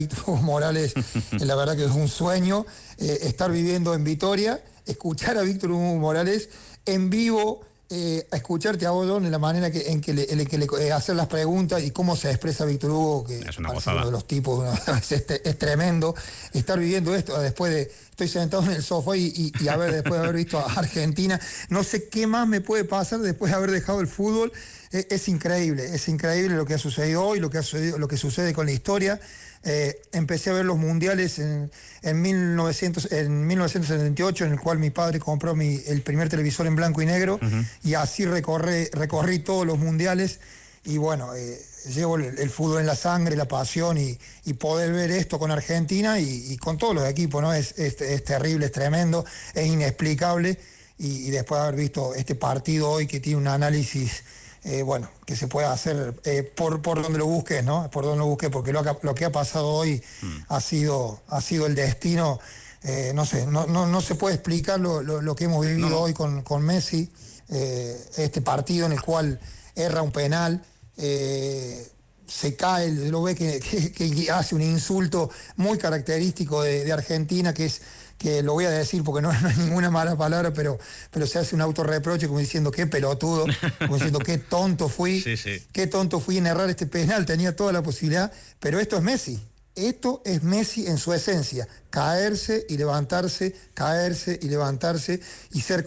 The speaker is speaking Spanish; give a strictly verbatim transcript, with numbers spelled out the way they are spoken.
Víctor Morales, la verdad que es un sueño eh, estar viviendo en Vitoria, escuchar a Víctor Hugo Morales en vivo, eh, a escucharte a vos, John, en la manera que, en que le, en que le eh, hacer las preguntas y cómo se expresa Víctor Hugo, que es una parece gozada. uno de los tipos, ¿no? es, es, es tremendo estar viviendo esto después de, estoy sentado en el sofá y, y, y a ver, después de haber visto a Argentina, no sé qué más me puede pasar después de haber dejado el fútbol. Es, es increíble, es increíble lo que ha sucedido hoy, lo que, ha sucedido, lo que sucede con la historia. Eh, empecé a ver los mundiales en, en, mil novecientos, en mil novecientos setenta y ocho, en el cual mi padre compró mi, el primer televisor en blanco y negro, uh-huh. y así recorrí, recorrí todos los mundiales. Y bueno, eh, llevo el, el fútbol en la sangre, la pasión, y, y poder ver esto con Argentina y, y con todos los equipos, ¿no? Es, es, es terrible, es tremendo, es inexplicable. Y, y después de haber visto este partido hoy, que tiene un análisis, eh, bueno, que se puede hacer eh, por, por donde lo busques, ¿no? Por donde lo busques, porque lo, lo que ha pasado hoy mm. ha sido, ha sido el destino. Eh, no sé, no, no, no se puede explicar lo, lo, lo que hemos vivido no. hoy con, con Messi, eh, este partido en el cual erra un penal, eh, se cae, lo ve que, que, que hace un insulto muy característico de, de Argentina, que es, que lo voy a decir porque no, no es ninguna mala palabra, pero, pero se hace un autorreproche como diciendo qué pelotudo, como diciendo qué tonto fui, sí, sí. qué tonto fui en errar este penal, tenía toda la posibilidad, pero esto es Messi. Esto es Messi en su esencia, caerse y levantarse, caerse y levantarse y ser